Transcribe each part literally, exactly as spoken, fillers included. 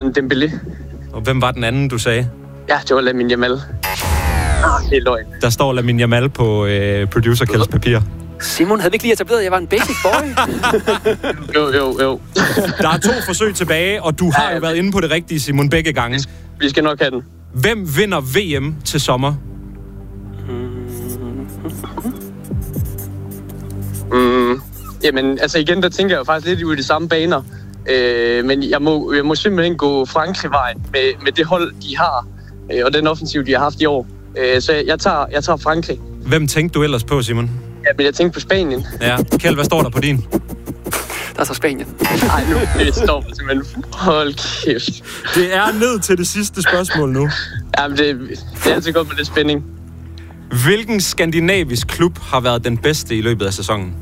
Ousmane Dembélé. Og hvem var den anden, du sagde? Ja, det var Lamine Yamal. Ah, det er løgn. Der står Lamine Yamal på øh, producer Kjelds papir. Simon, havde vi ikke lige etableret, at jeg var en basic boy? jo, jo, jo. Der er to forsøg tilbage, og du har ja, jo været inde på det rigtige, Simon, begge gange. Vi skal nok have den. Hvem vinder V M til sommer? Mm, jamen, altså igen, der tænker jeg jo faktisk lidt ud i de samme baner. Øh, men jeg må, jeg må simpelthen gå Frankrig-vejen med, med det hold, de har, øh, og den offensiv, de har haft i år. Øh, så jeg tager, jeg tager Frankrig. Hvem tænkte du ellers på, Simon? Ja, men jeg tænkte på Spanien. Ja, Kjeld, hvad står der på din? Der er så Spanien. Nej, nu det står der simpelthen. Hold kæft. Det er ned til det sidste spørgsmål nu. Jamen, det, det er altid godt med det spænding. Hvilken skandinavisk klub har været den bedste i løbet af sæsonen?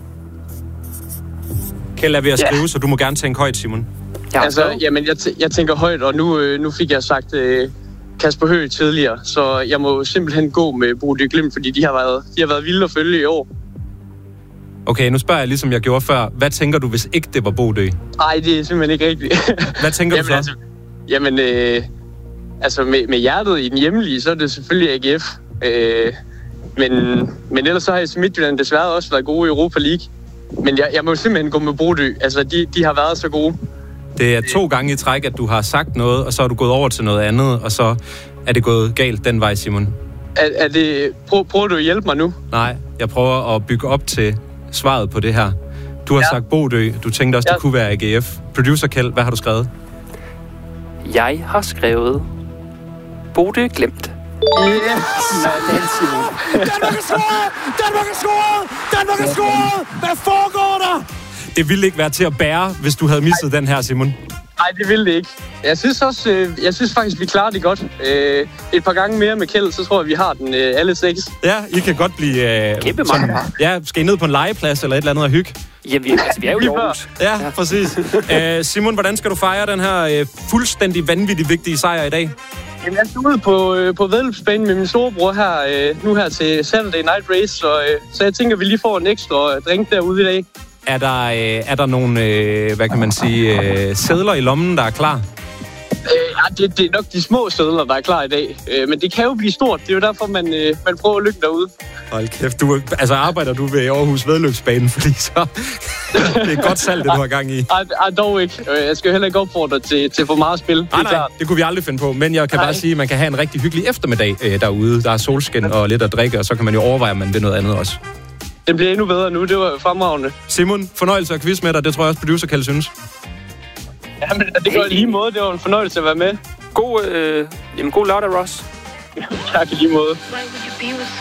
Kjeld er ved at skrive, ja. Så du må gerne tænke højt, Simon. Ja, altså, jamen, jeg, t- jeg tænker højt, og nu, øh, nu fik jeg sagt øh, Kasper Høgh tidligere, så jeg må simpelthen gå med Bodø Glimt, fordi de har været, de har været vilde at følge i år. Okay, nu spørger jeg ligesom jeg gjorde før. Hvad tænker du, hvis ikke det var Bodø? Nej, det er simpelthen ikke rigtigt. Hvad tænker jamen, du så? Altså, jamen, øh, altså med, med hjertet i den hjemlige, så er det selvfølgelig A G F. Øh, men, men ellers så har jeg Midtjylland desværre også været gode i Europa League. Men jeg, jeg må simpelthen gå med Bodø. Altså, de, de har været så gode. Det er to gange i træk, at du har sagt noget, og så er du gået over til noget andet, og så er det gået galt den vej, Simon. Er, er det, prøv, prøver du at hjælpe mig nu? Nej, jeg prøver at bygge op til svaret på det her. Du har ja. sagt Bodø, du tænkte også, ja. det kunne være A G F. Producer Kjeld, hvad har du skrevet? Jeg har skrevet Bodø Glimt. Yes! Sådan, Simon. Danmark er scoret! Danmark er scoret! Danmark er scoret! Hvad foregår der? Det ville ikke være til at bære, hvis du havde misset Ej. den her, Simon. Nej, det ville det ikke. Jeg synes også, øh, jeg synes faktisk, vi klarer det godt. Øh, et par gange mere med Kjeld, så tror jeg, vi har den øh, alle seks. Ja, I kan godt blive... Øh, Kæmpe mange. Ja, skal I ned på en legeplads eller et eller andet og hygge? Jamen, vi, altså, vi er jo i Aarhus. Ja, ja, præcis. Æ, Simon, hvordan skal du fejre den her øh, fuldstændig vanvittigt vigtige sejr i dag? Jamen, jeg skal ud på, øh, på væddeløbsbanen med min storebror her, øh, nu her til Saturday Night Race, så, øh, så jeg tænker, at vi lige får en ekstra drink derude i dag. Er der, øh, er der nogle, øh, hvad kan man sige, øh, sedler i lommen, der er klar? Øh, ja, det, det er nok de små sedler, der er klar i dag. Øh, men det kan jo blive stort. Det er jo derfor, man, øh, man prøver at lykke derude. Hold kæft, du, altså arbejder du ved Aarhus Væddeløbsbanen, fordi så det er godt salg, det du har gang i. Ej, ej dog ikke. Jeg skal heller ikke opfordre til, til for meget spil. Nej, nej, det kunne vi aldrig finde på. Men jeg kan nej. bare sige, at man kan have en rigtig hyggelig eftermiddag øh, derude. Der er solskin og lidt at drikke, og så kan man jo overveje, om man vil noget andet også. Det bliver endnu bedre nu. Det var fremragende. Simon, fornøjelse at quiz med dig. Det tror jeg også, producer Kjeld synes. Jamen, det går i lige måde. Det var en fornøjelse at være med. God, øh, jamen, god lørdag, Ross. Tak i lige måde.